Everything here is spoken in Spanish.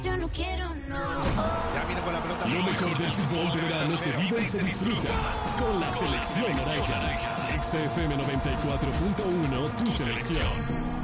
Yo no quiero, no. Ya viene con la pelota. Lo mejor del fútbol de verano se vive y se disfruta con la selección naranja. XFM 94.1, tu selección.